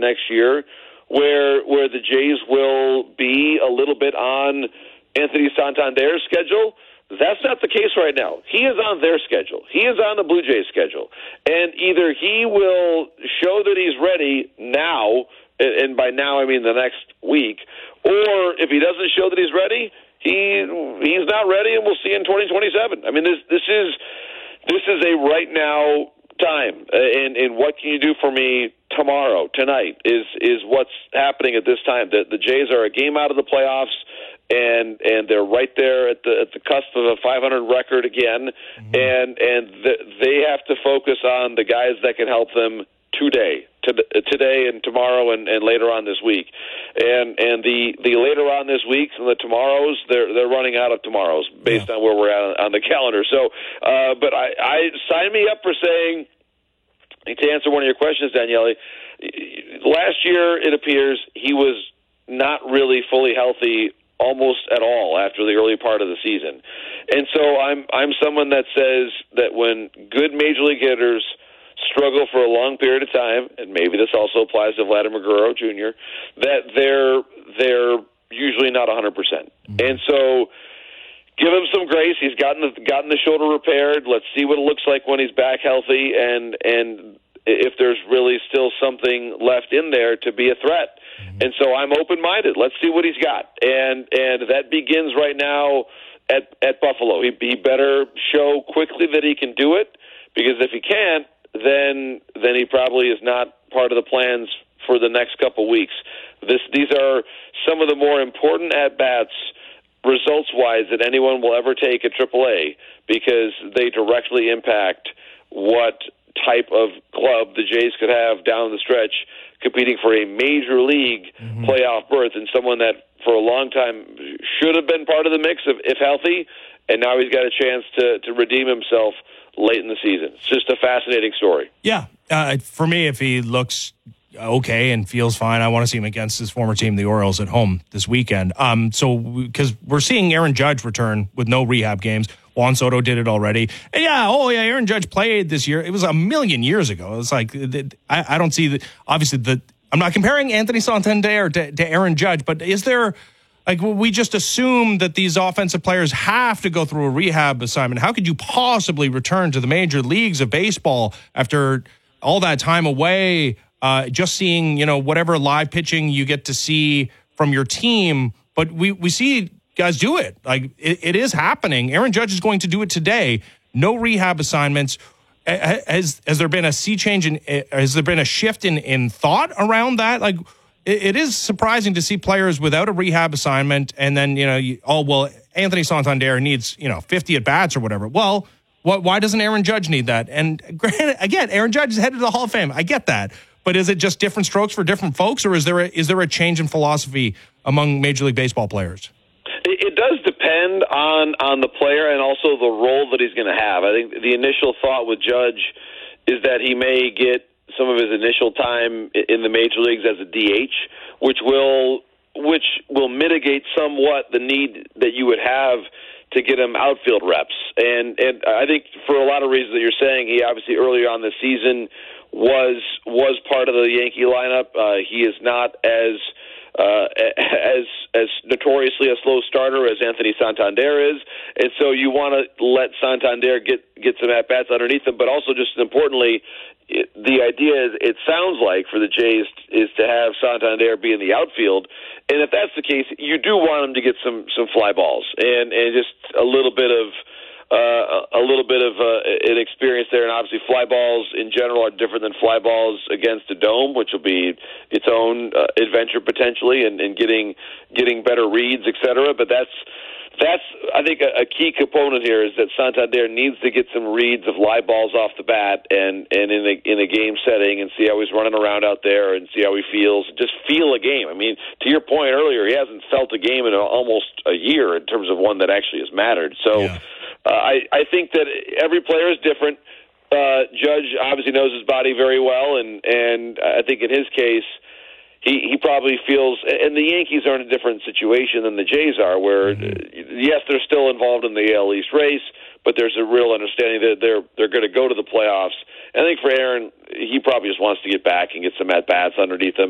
next year where the Jays will be a little bit on Anthony Santander's schedule. That's not the case right now. He is on their schedule. He is on the Blue Jays schedule. And either he will show that he's ready now, and by now I mean the next week, or if he doesn't show that he's ready, he's not ready, and we'll see in 2027. I mean, this is a right now time, and what can you do for me tomorrow, tonight, is what's happening at this time. The Jays are a game out of the playoffs, and they're right there at the cusp of a 500 record again, and they have to focus on the guys that can help them today and tomorrow and later on this week, and the later on this week and the tomorrows, they're running out of tomorrows based on where we're at on the calendar. So, but I sign me up for saying, to answer one of your questions, Daniele, last year it appears he was not really fully healthy almost at all after the early part of the season. And so I'm someone that says that when good major league hitters struggle for a long period of time, and maybe this also applies to Vladimir Guerrero Jr., that they're usually not 100%. And so give him some grace. He's gotten the shoulder repaired. Let's see what it looks like when he's back healthy, and if there's really still something left in there to be a threat. And so I'm open-minded. Let's see what he's got. And that begins right now at Buffalo. He better show quickly that he can do it, because if he can't, then he probably is not part of the plans for the next couple weeks. These are some of the more important at-bats results-wise that anyone will ever take at AAA, because they directly impact what type of club the Jays could have down the stretch competing for a major league playoff berth, and someone that for a long time should have been part of the mix if healthy, and now he's got a chance to redeem himself late in the season. It's just a fascinating story. Yeah. For me, if he looks okay and feels fine, I want to see him against his former team, the Orioles, at home this weekend. So because we're seeing Aaron Judge return with no rehab games. Juan Soto did it already. And Aaron Judge played this year. It was a million years ago. It's like, I don't see I'm not comparing Anthony Santander to Aaron Judge, but is there, we just assume that these offensive players have to go through a rehab assignment. How could you possibly return to the major leagues of baseball after all that time away, just seeing, whatever live pitching you get to see from your team? But we see guys do it. It is happening. Aaron Judge is going to do it today. No rehab assignments. Has there been a sea change has there been a shift in thought around that? It is surprising to see players without a rehab assignment, and then, Anthony Santander needs, 50 at bats or whatever. Well, why doesn't Aaron Judge need that? And granted, again, Aaron Judge is headed to the Hall of Fame. I get that. But is it just different strokes for different folks, or is there a change in philosophy among Major League Baseball players? It does depend on the player and also the role that he's going to have. I think the initial thought with Judge is that he may get some of his initial time in the major leagues as a DH, which will mitigate somewhat the need that you would have to get him outfield reps. And I think for a lot of reasons that you're saying, he obviously earlier on this season was part of the Yankee lineup. He is not as notoriously a slow starter as Anthony Santander is, and so you want to let Santander get some at-bats underneath him, but also just importantly, the idea is, it sounds like for the Jays, is to have Santander be in the outfield, and if that's the case, you do want him to get some fly balls and just a little bit of an experience there. And obviously fly balls in general are different than fly balls against a dome, which will be its own adventure potentially, and getting better reads, etc. But that's I think a key component here is that Santander needs to get some reads of live balls off the bat and in a game setting, and see how he's running around out there and see how he feels. Just feel a game. I mean, to your point earlier, he hasn't felt a game in almost a year in terms of one that actually has mattered. So. Yeah. I think that every player is different. Judge obviously knows his body very well, and I think in his case, he probably feels, and the Yankees are in a different situation than the Jays are, where, yes, they're still involved in the AL East race, but there's a real understanding that they're going to go to the playoffs. And I think for Aaron, he probably just wants to get back and get some at-bats underneath him